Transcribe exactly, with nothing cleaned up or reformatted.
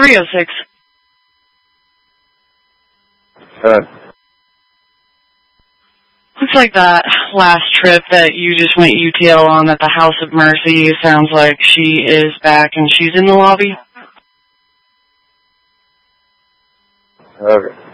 three oh six. Uh, Looks like that last trip that you just went U T L on at the House of Mercy. Sounds like she is back and she's in the lobby. okay.